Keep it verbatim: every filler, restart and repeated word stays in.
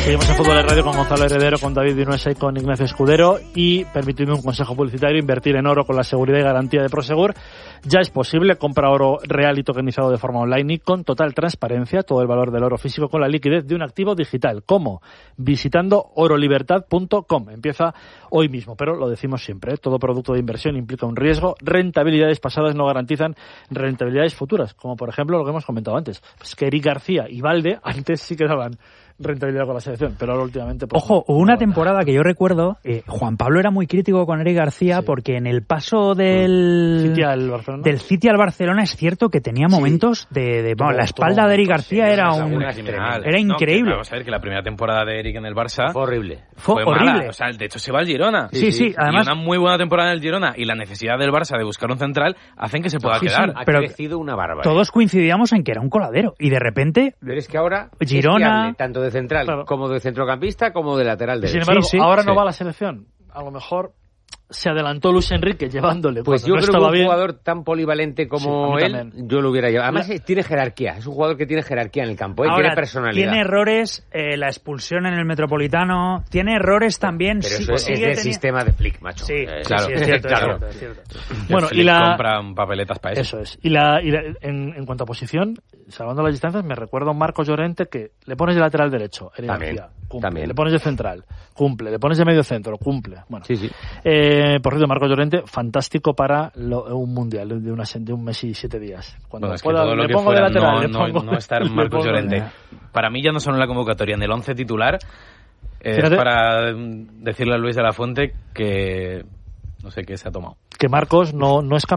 Seguimos en Fútbol de Radio con Gonzalo Heredero, con David Vinuesa y con Ignacio Escudero. Y permitidme un consejo publicitario: invertir en oro con la seguridad y garantía de Prosegur. Ya es posible, compra oro real y tokenizado de forma online y con total transparencia, todo el valor del oro físico con la liquidez de un activo digital. ¿Cómo? Visitando oro libertad punto com. Empieza hoy mismo, pero lo decimos siempre, ¿eh? Todo producto de inversión implica un riesgo. Rentabilidades pasadas no garantizan rentabilidades futuras, como por ejemplo lo que hemos comentado antes. Pues que Eric García y Valde antes sí que daban rentabilidad con la selección, pero ahora últimamente... Pues, Ojo, no, hubo una no, temporada que yo recuerdo, eh, Juan Pablo era muy crítico con Eric García, sí, porque en el paso del City al Barcelona, del City al Barcelona es cierto que tenía momentos sí. de... de bueno, la espalda de Eric García sí, era un era increíble. No, vamos a ver que la primera temporada de Eric en el Barça fue horrible. Fue, fue horrible. Mala. O sea, de hecho se va al Girona. Sí, sí, sí. Además, y una muy buena temporada en el Girona y la necesidad del Barça de buscar un central hacen que se pueda sí, quedar. Sí, ha pero crecido una barbaridad. Todos coincidíamos en que era un coladero y de repente... Pero es que ahora Girona... es fiable, tanto de central claro. como de centrocampista como de lateral derecho. Sin embargo, sí, sí, ahora sí. no va a la selección. A lo mejor se adelantó Luis Enrique llevándole. Pues yo no creo que un bien. jugador tan polivalente como sí, él, también. yo lo hubiera llevado. Además, la... tiene jerarquía. Es un jugador que tiene jerarquía en el campo. ¿eh? Ahora, tiene personalidad. Tiene errores, eh, la expulsión en el Metropolitano. Tiene errores también. Pero sí, eso es, sigue es del teni... sistema de Flick, macho. Sí, eh, claro. Sí, es cierto, claro. es cierto, es cierto. Bueno, Flick y la... compran papeletas para eso. Eso es. Y, la, y la, en, en cuanto a posición, salvando las distancias, me recuerda a un Marcos Llorente que le pones de lateral derecho, Eric también, García, cumple. También. Le pones de central, cumple. Le pones de medio centro, cumple. Bueno, sí, sí. Eh, por cierto, Marcos Llorente, fantástico para lo, un mundial de, una, de un mes y siete días. Cuando bueno, es pueda, que todo lo le que pongo fuera de lateral, no, le no, pongo, no estar Marcos Llorente. Para mí ya no solo en la convocatoria, en el once titular, eh, es para decirle a Luis de la Fuente que no sé qué se ha tomado. Que Marcos no, no es